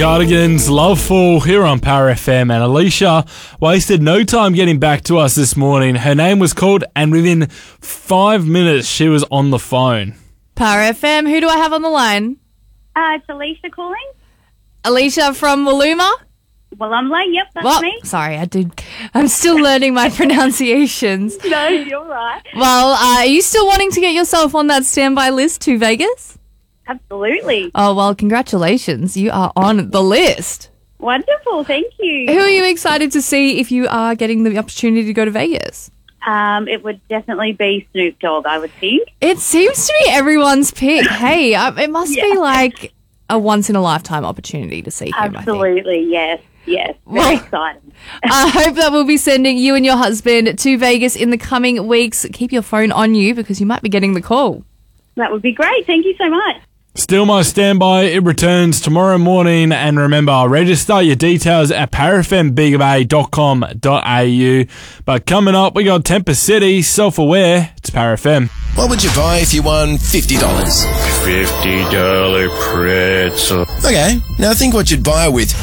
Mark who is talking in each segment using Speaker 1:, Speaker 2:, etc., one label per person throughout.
Speaker 1: Cardigans, Loveful, here on Power FM. And Alicia wasted no time getting back to us this morning. Her name was called, and within 5 minutes, she was on the phone.
Speaker 2: Power FM, who do I have on the line?
Speaker 3: It's Alicia calling.
Speaker 2: Alicia from Wallooma?
Speaker 3: Wallumbla, yep, that's me.
Speaker 2: Sorry, I'm still learning my pronunciations.
Speaker 3: No, you're right.
Speaker 2: Well, are you still wanting to get yourself on that standby list to Vegas?
Speaker 3: Absolutely.
Speaker 2: Oh, well, congratulations. You are on the list.
Speaker 3: Wonderful, thank you.
Speaker 2: Who are you excited to see if you are getting the opportunity to go to Vegas?
Speaker 3: It would definitely be Snoop Dogg, I would think.
Speaker 2: It seems to be everyone's pick. Hey, it must be like a once-in-a-lifetime opportunity to see him,
Speaker 3: Absolutely, yes. Very exciting.
Speaker 2: I hope that we'll be sending you and your husband to Vegas in the coming weeks. Keep your phone on you because you might be getting the call.
Speaker 3: That would be great. Thank you so much.
Speaker 1: Still my standby. It returns tomorrow morning. And remember, register your details at parafmbigabay.com.au. But coming up, we got Temper City, Self-Aware. It's Power FM.
Speaker 4: What would you buy if you won $50?
Speaker 5: $50 pretzel.
Speaker 4: Okay, now think what you'd buy with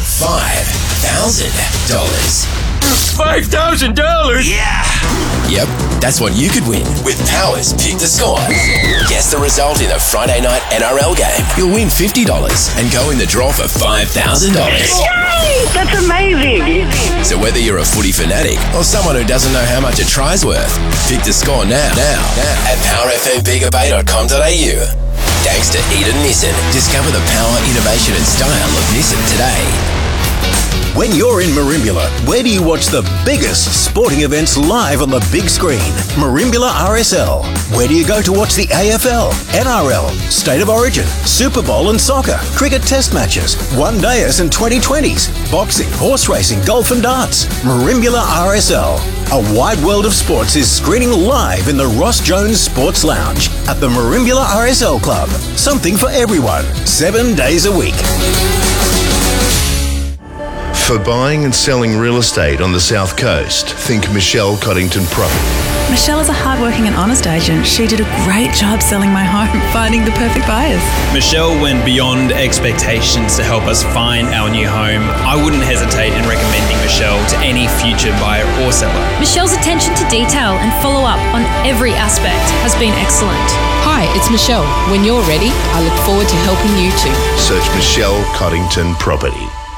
Speaker 4: $5,000.
Speaker 5: $5,000?
Speaker 4: Yeah! Yep, that's what you could win with Power's Pick the Scores. Guess the result in a Friday night NRL game. You'll win $50 and go in the draw for $5,000.
Speaker 3: Yay! That's amazing.
Speaker 4: So whether you're a footy fanatic or someone who doesn't know how much a try's worth, pick the score now at powerfmbigabay.com.au. Thanks to Eden Nissan. Discover the power, innovation and style of Nissan today.
Speaker 6: When you're in Merimbula, where do you watch the biggest sporting events live on the big screen? Merimbula RSL. Where do you go to watch the AFL, NRL, State of Origin, Super Bowl and soccer, cricket test matches, one-dayers and 2020s, boxing, horse racing, golf and darts? Merimbula RSL. A wide world of sports is screening live in the Ross Jones Sports Lounge at the Merimbula RSL Club. Something for everyone, 7 days a week.
Speaker 7: For buying and selling real estate on the South Coast, think Michelle Coddington Property.
Speaker 8: Michelle is a hardworking and honest agent. She did a great job selling my home, finding the perfect buyers.
Speaker 9: Michelle went beyond expectations to help us find our new home. I wouldn't hesitate in recommending Michelle to any future buyer or seller.
Speaker 10: Michelle's attention to detail and follow-up on every aspect has been excellent.
Speaker 11: Hi, it's Michelle. When you're ready, I look forward to helping you too.
Speaker 7: Search Michelle Coddington Property.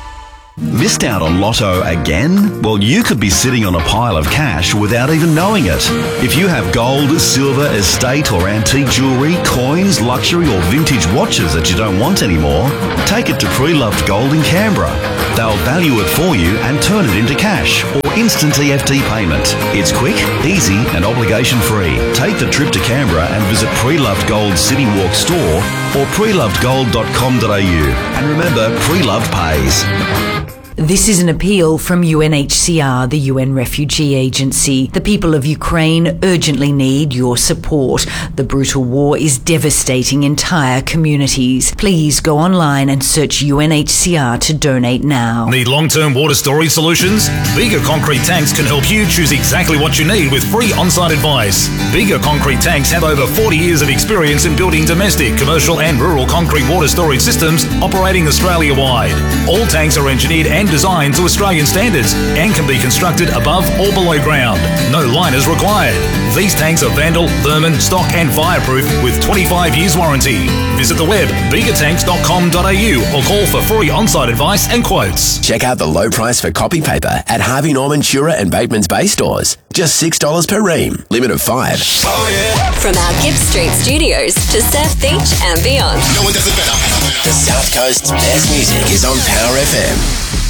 Speaker 12: Missed out on Lotto again? Well, you could be sitting on a pile of cash without even knowing it. If you have gold, silver, estate or antique jewellery, coins, luxury or vintage watches that you don't want anymore, take it to Pre-Loved Gold in Canberra. They'll value it for you and turn it into cash or instant EFT payment. It's quick, easy and obligation-free. Take the trip to Canberra and visit Pre-Loved Gold City Walk store or prelovedgold.com.au. And remember, Pre-Loved pays.
Speaker 13: This is an appeal from UNHCR, the UN Refugee Agency. The people of Ukraine urgently need your support. The brutal war is devastating entire communities. Please go online and search UNHCR to donate now.
Speaker 14: Need long-term water storage solutions? Bega Concrete Tanks can help you choose exactly what you need with free on-site advice. Bega Concrete Tanks have over 40 years of experience in building domestic, commercial and rural concrete water storage systems operating Australia-wide. All tanks are engineered and designed to Australian standards and can be constructed above or below ground. No liners required. These tanks are vandal, vermin, stock and fireproof with 25 years warranty. Visit the web begatanks.com.au or call for free on-site advice and quotes.
Speaker 4: Check out the low price for copy paper at Harvey Norman, Shura and Bateman's Bay stores. Just $6 per ream. Limit of 5.
Speaker 15: Oh, yeah. From our Gibbs Street studios to Surf Beach and beyond.
Speaker 4: No one does it better. The South Coast's best music is on Power FM.